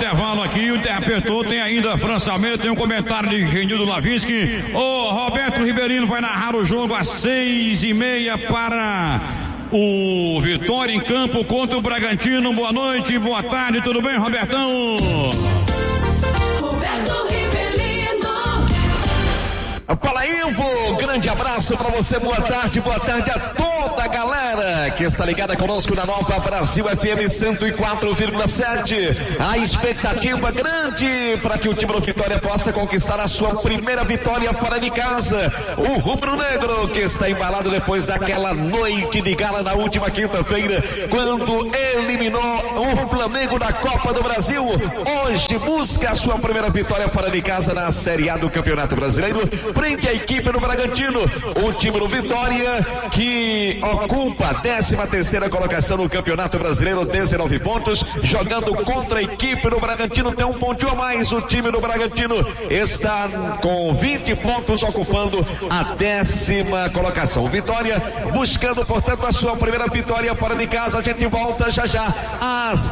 intervalo aqui, o interpretou, tem ainda França Almeida, tem um comentário de Genildo Lavinsky. O Roberto Ribeirinho vai narrar o jogo às 6:30 para o Vitória em campo contra o Bragantino. Boa noite, boa tarde, tudo bem, Robertão? Roberto Ribeirinho. Fala, Ivo, grande abraço pra você, boa tarde a toda a galera que está ligada conosco na Nova Brasil FM 104,7. A expectativa grande para que o time do Vitória possa conquistar a sua primeira vitória fora de casa. O rubro-negro que está embalado depois daquela noite de gala na última quinta-feira, quando eliminou o Flamengo da Copa do Brasil. Hoje busca a sua primeira vitória fora de casa na Série A do Campeonato Brasileiro, frente à equipe do Bragantino. O time do Vitória que ocupa a 13ª colocação no Campeonato Brasileiro, 19 pontos, jogando contra a equipe do Bragantino, tem um pontinho a mais. O time do Bragantino está com 20 pontos, ocupando a 10ª colocação. Vitória buscando, portanto, a sua primeira vitória fora de casa. A gente volta já às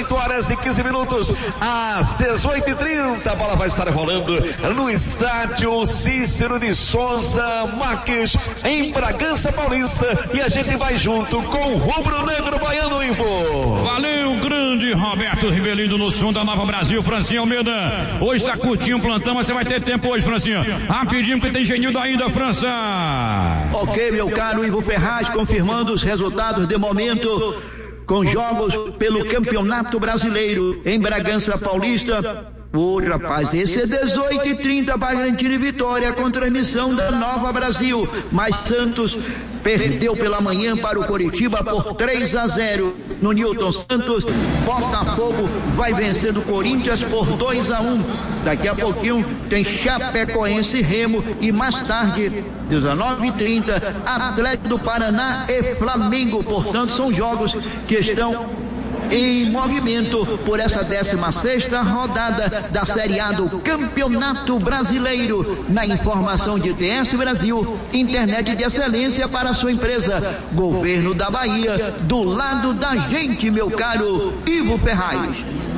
18h15, às 18h30, a bola vai estar rolando no estádio Cícero de Souza Marques, em Bragança Paulista, e a gente vai junto com o rubro-negro baiano, Ivo. Valeu, grande Roberto Ribeirinho no som da Nova Brasil. Francinha Almeida, hoje tá curtinho o plantão, mas você vai ter tempo hoje, Francinha. Rapidinho, que tem Genildo ainda, França. Ok, meu caro Ivo Ferraz, confirmando os resultados de momento com jogos pelo Campeonato Brasileiro em Bragança Paulista. Ô, rapaz, esse é 18h30, Bragantino e Vitória, com transmissão da Nova Brasil. Mas Santos perdeu pela manhã para o Coritiba por 3-0 no Newton Santos. Botafogo vai vencendo o Corinthians por 2-1. Daqui a pouquinho tem Chapecoense e Remo, e mais tarde, 19h30, Atlético do Paraná e Flamengo. Portanto, são jogos que estão em movimento por essa 16ª rodada da Série A do Campeonato Brasileiro. Na informação de TS Brasil, internet de excelência para a sua empresa. Governo da Bahia, do lado da gente, meu caro Ivo Ferraz.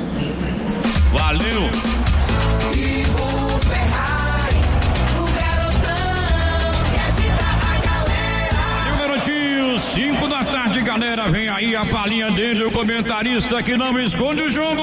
Valeu. Ivo Ferraz, o garotão que agita a galera. 5 da tarde, galera, vem aí a palhinha dele, o comentarista que não esconde o jogo.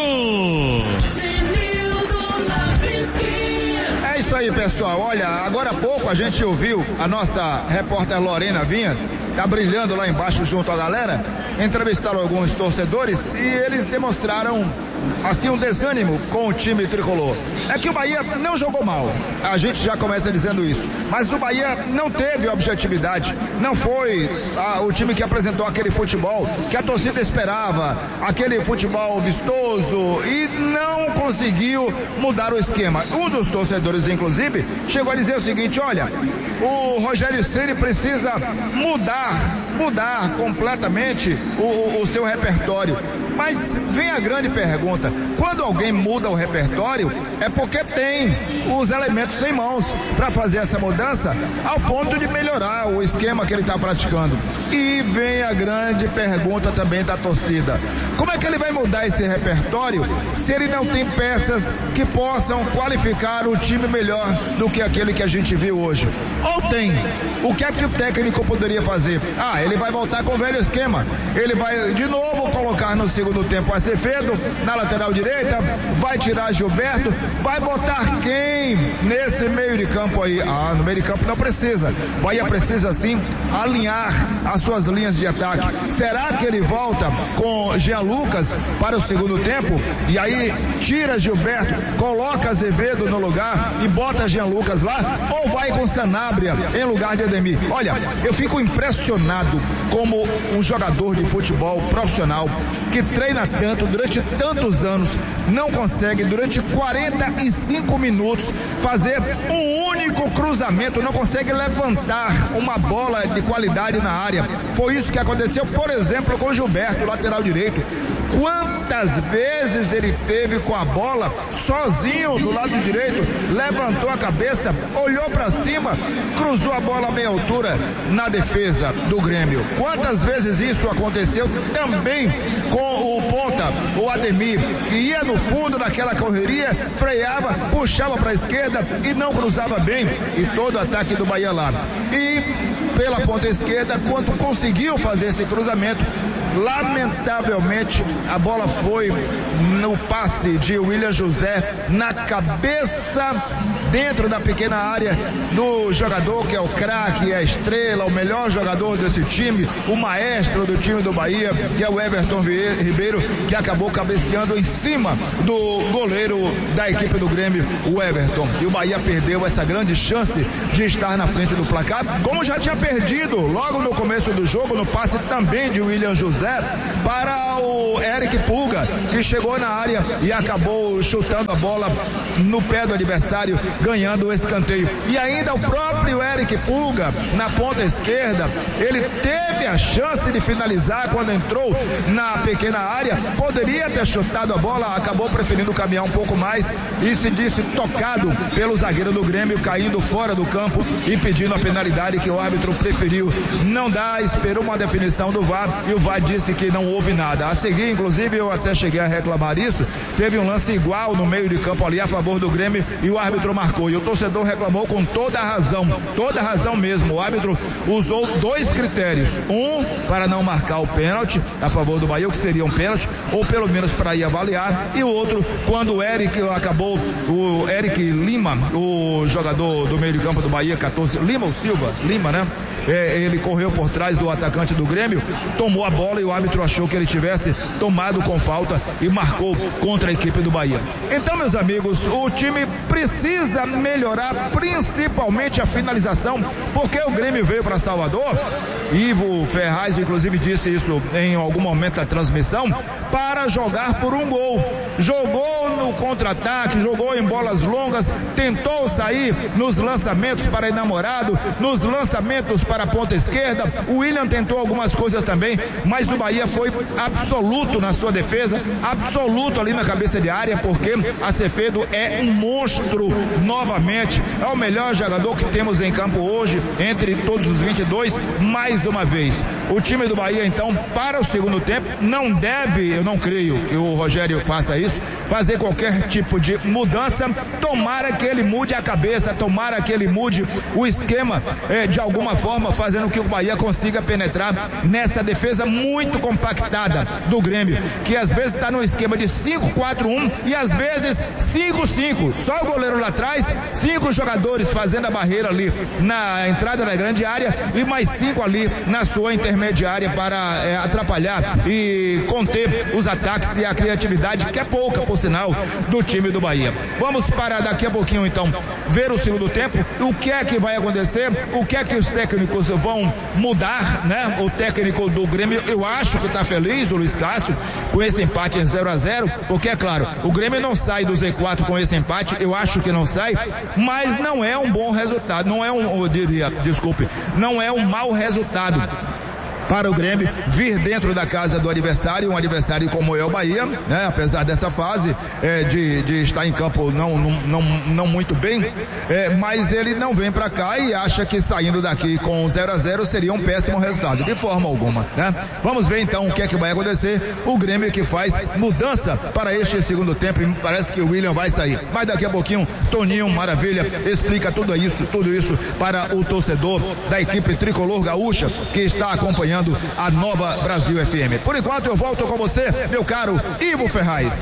É isso aí, pessoal. Olha, agora há pouco a gente ouviu a nossa repórter Lorena Vinhas, tá brilhando lá embaixo junto à galera, entrevistaram alguns torcedores e eles demonstraram assim um desânimo com o time tricolor. É que o Bahia não jogou mal, a gente já começa dizendo isso, mas o Bahia não teve objetividade, não foi o time que apresentou aquele futebol que a torcida esperava, aquele futebol vistoso, e não conseguiu mudar o esquema. Um dos torcedores, inclusive, chegou a dizer o seguinte: olha, o Rogério Ceni precisa mudar completamente o seu repertório. Mas vem a grande pergunta: quando alguém muda o repertório, é porque tem os elementos em mãos para fazer essa mudança ao ponto de melhorar o esquema que ele está praticando. E vem a grande pergunta também da torcida: como é que ele vai mudar esse repertório se ele não tem peças que possam qualificar o time melhor do que aquele que a gente viu hoje? Ou tem? O que é que o técnico poderia fazer? Ele vai voltar com o velho esquema, ele vai de novo colocar no segundo tempo Acevedo na lateral direita, vai tirar Gilberto, vai botar quem nesse meio de campo aí? No meio de campo não precisa. Bahia precisa sim alinhar as suas linhas de ataque. Será que ele volta com Jean Lucas para o segundo tempo e aí tira Gilberto, coloca Azevedo no lugar e bota Jean Lucas lá, ou vai com Sanabria em lugar de Ademir? Olha, eu fico impressionado como um jogador de futebol profissional que treina tanto durante tantos anos não consegue durante 45 minutos fazer um único cruzamento, não consegue levantar uma bola de qualidade na área. Foi isso que aconteceu, por exemplo, com o Gilberto, lateral direito. Quantas vezes ele teve com a bola sozinho do lado direito, levantou a cabeça, olhou para cima, cruzou a bola a meia altura na defesa do Grêmio. Quantas vezes isso aconteceu também com o ponta o Ademir, que ia no fundo daquela correria, freava, puxava para a esquerda e não cruzava bem, e todo o ataque do Bahia lá. E pela ponta esquerda, quando conseguiu fazer esse cruzamento, lamentavelmente a bola foi no passe de William José na cabeça, dentro da pequena área do jogador que é o craque, a estrela, o melhor jogador desse time, o maestro do time do Bahia, que é o Everton Ribeiro, que acabou cabeceando em cima do goleiro da equipe do Grêmio, o Everton. E o Bahia perdeu essa grande chance de estar na frente do placar, como já tinha perdido logo no começo do jogo, no passe também de William José para o Eric Pulga, que chegou na área e acabou chutando a bola no pé do adversário, ganhando o escanteio. E ainda o próprio Eric Pulga, na ponta esquerda, ele teve a chance de finalizar quando entrou na pequena área, poderia ter chutado a bola, acabou preferindo caminhar um pouco mais e se disse tocado pelo zagueiro do Grêmio, caindo fora do campo e pedindo a penalidade que o árbitro preferiu não dar, esperou uma definição do VAR e o VAR disse que não houve nada. A seguir, inclusive, eu até cheguei a reclamar isso, teve um lance igual no meio de campo ali a favor do Grêmio e o árbitro marcou, e o torcedor reclamou com toda a razão mesmo. O árbitro usou dois critérios, um para não marcar o pênalti a favor do Bahia, o que seria um pênalti, ou pelo menos para ir avaliar, e o outro, quando o Eric Lima, o jogador do meio de campo do Bahia, 14, Lima ou Silva? Lima, né? Ele correu por trás do atacante do Grêmio, tomou a bola e o árbitro achou que ele tivesse tomado com falta e marcou contra a equipe do Bahia. Então, meus amigos, o time precisa melhorar principalmente a finalização, porque o Grêmio veio para Salvador, Ivo Ferraz inclusive disse isso em algum momento da transmissão, para jogar por um gol. Jogou no contra-ataque, jogou em bolas longas, tentou sair nos lançamentos para enamorado, nos lançamentos para a ponta esquerda. O William tentou algumas coisas também, mas o Bahia foi absoluto na sua defesa, absoluto ali na cabeça de área, porque Acevedo é um monstro novamente, é o melhor jogador que temos em campo hoje, entre todos os 22, mais uma vez. O time do Bahia, então, para o segundo tempo, não deve, eu não creio que o Rogério faça isso, fazer qualquer tipo de mudança. Tomara que ele mude a cabeça, tomara que ele mude o esquema, de alguma forma, fazendo que o Bahia consiga penetrar nessa defesa muito compactada do Grêmio, que às vezes está no esquema de 5-4-1 e às vezes 5-5, só o goleiro lá atrás, 5 jogadores fazendo a barreira ali na entrada da grande área e mais 5 ali na sua intermediária para atrapalhar e conter os ataques e a criatividade, que é pouca, por sinal, do time do Bahia. Vamos para daqui a pouquinho, então, ver o segundo tempo, o que é que vai acontecer, o que é que os técnicos vão mudar, né? O técnico do Grêmio, eu acho que está feliz, o Luiz Castro, com esse empate em 0-0, porque é claro, o Grêmio não sai do Z4 com esse empate, eu acho que não sai, mas não é um bom resultado, não é não é um mau resultado para o Grêmio vir dentro da casa do adversário, um adversário como é o Bahia, né? Apesar dessa fase de estar em campo não muito bem, mas ele não vem para cá e acha que saindo daqui com 0-0 seria um péssimo resultado, de forma alguma, né? Vamos ver então o que é que vai acontecer. O Grêmio que faz mudança para este segundo tempo, e me parece que o William vai sair, mas daqui a pouquinho Toninho Maravilha explica tudo isso para o torcedor da equipe tricolor gaúcha que está acompanhando a Nova Brasil FM. Por enquanto eu volto com você, meu caro Ivo Ferraz.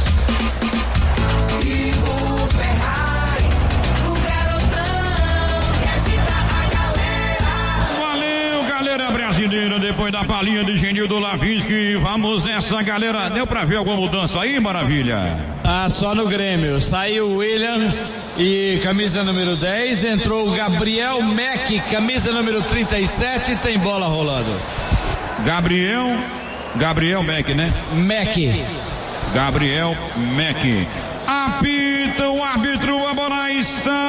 Ivo Ferraz, o garotão que agita a galera. Valeu, galera brasileira, depois da palhinha de Genildo Lavinsky, vamos nessa, galera. Deu pra ver alguma mudança aí, Maravilha? Só no Grêmio, saiu o William e camisa número 10, entrou o Gabriel Mack, camisa número 37, tem bola rolando. Gabriel Mack, né? Gabriel Mack. Apita o árbitro, a bola está